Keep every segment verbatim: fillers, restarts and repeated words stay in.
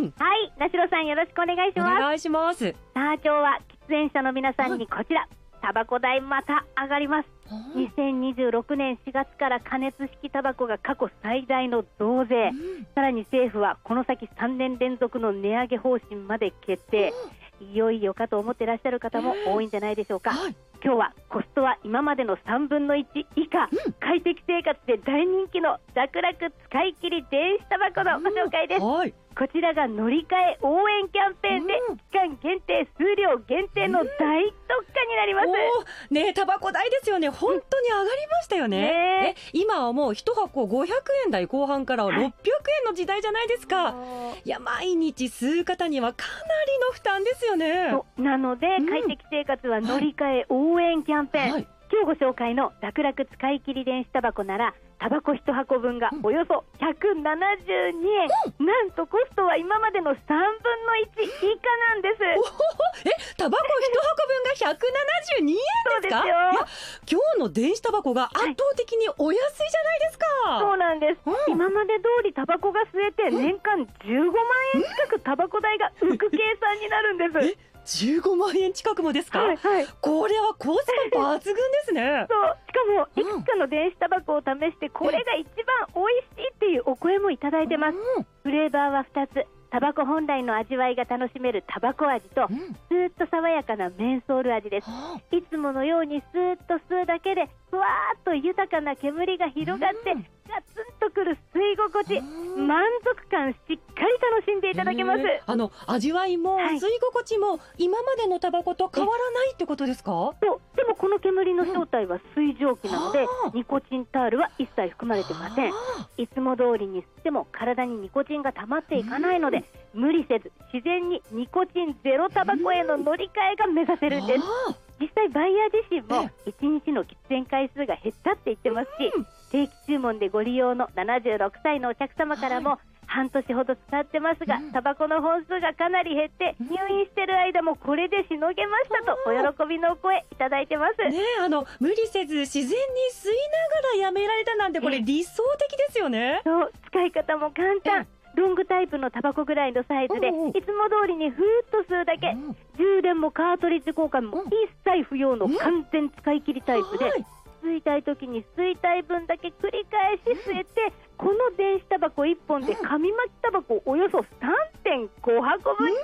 はい、なしろさんよろしくお願いします。 お願いします。 さあ今日は喫煙者の皆さんにこちら、タバコ代また上がります。にせんにじゅうろくねんしがつから加熱式タバコが過去最大の増税、うん、さらに政府はこの先さんねん連続の値上げ方針まで決定、うん、いよいよかと思ってらっしゃる方も多いんじゃないでしょうか、えーはい、今日はコストは今までのさんぶんのいち以下、うん、快適生活で大人気の楽々使い切り電子タバコのご紹介です、うんはい、こちらが乗り換え応援キャンペーンで、うん、期間限定数量限定の大特価になります、 うん、ねえタバコ代ですよね。本当に上がりましたよね、ねえ今はもういちはこごひゃくえん台後半からろっぴゃくえんの時代じゃないですか、はい、いや毎日吸う方にはかなりの負担ですよね。 そうなので、うん、快適生活は乗り換え応援キャンペーン、はい、今日ご紹介の楽々使い切り電子タバコならタバコいちはこぶんがおよそひゃくななじゅうにえん、うん、なんとコストは今までのさんぶんのいち以下なんです。 えタバコいちはこぶんがひゃくななじゅうにえんですか？ そうですよ。 いや今日の電子タバコが圧倒的にお安いじゃないですか、 はい、そうなんです、うん、今まで通りタバコが吸えて年間じゅうごまんえん近くタバコ代が浮く計算になるんです。 えじゅうごまんえん近くもですか？はいはい、これはコスパ抜群ですね。 そうしかもいくつかの電子タバコを試してこれが一番美味しいっていうお声もいただいてます、うん、フレーバーはふたつ、タバコ本来の味わいが楽しめるタバコ味と、うん、スーッと爽やかなメンソール味です、うん、いつものようにスーッと吸うだけでふわーっと豊かな煙が広がって、うんガツンとくる吸い心地、満足感しっかり楽しんでいただけます。 あの味わいも吸い心地も今までのタバコと変わらないってことですか？ そうでもこの煙の正体は水蒸気なので、うん、ニコチンタールは一切含まれてません。いつも通りに吸っても体にニコチンが溜まっていかないので、うん、無理せず自然にニコチンゼロタバコへの乗り換えが目指せるんです。実際バイヤー自身もいちにちの喫煙回数が減ったって言ってますし、うん、定期注文でご利用のななじゅうろくさいのお客様からも、はい、半年ほど使ってますが、うん、タバコの本数がかなり減って入院してる間もこれでしのげましたとお喜びのお声いただいてます、 ね、あの無理せず自然に吸いながらやめられたなんてこれ理想的ですよね。 そう使い方も簡単、ロングタイプのタバコぐらいのサイズでいつも通りにふーっと吸うだけ、うん、充電もカートリッジ交換も一切不要の完全使い切りタイプで、うん吸いたい時に吸いたい分だけ繰り返し吸えて、うん、この電子タバコいっぽんで紙巻きタバコおよそ さんてんご 箱分吸えるんです、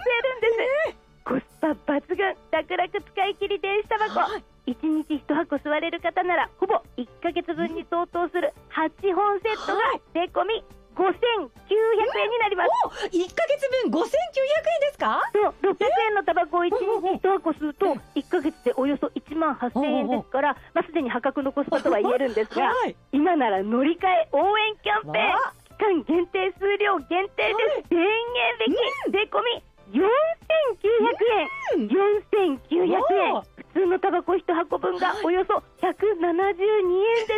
うん、コスパ抜群楽々使い切り電子タバコ、はい、いちにちいちはこ吸われる方ならほぼいっかげつぶんに相当するはちほんセットが税込みごせんきゅうひゃくえんになります。 いっかげつぶんごせんきゅうひゃくえんですか？ そうろっぴゃくえんのタバコをいちにちいちはこ吸うといっかげつでおよそいちまんはっせんえんですから、まあ、すでに破格のコスパとは言えるんですが、はい、今なら乗り換え応援キャンペーン期間限定数量限定です、はい、せんえん引き、税込みよんせんきゅうひゃくえん、うん、よんせんきゅうひゃくえん普通のタバコいちはこぶんがおよそひゃくななじゅうにえんです。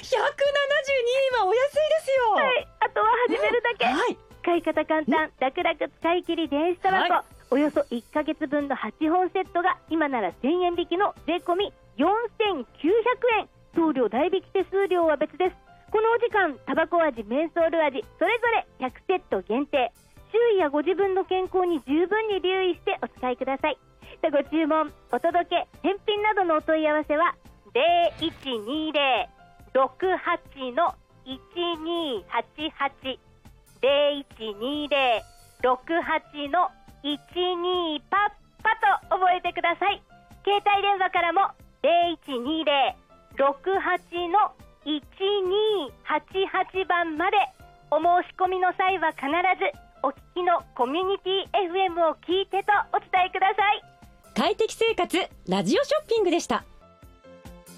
ひゃくななじゅうにえんはお安いですよ。 はい、あとは始めるだけ、はい、使い方簡単楽々使い切り電子タバコ、はい、およそいっかげつぶんのはちほんセットが今ならせんえん引きの税込みよんせんきゅうひゃくえん、送料代引き手数料は別です。このお時間タバコ味メンソール味それぞれひゃくセット限定、周囲やご自分の健康に十分に留意してお使いください。ご注文お届け返品などのお問い合わせはゼロいちにゼロ ろくはち いちにはちはち ゼロいちにゼロ ろくはち いちにパッパと覚えてください。携帯電話からもゼロいちにゼロ ろくはち いちにはちはちばんまでお申し込みの際は必ずお聞きのコミュニティ エフエム を聞いてとお伝えください。 快適生活ラジオショッピングでした。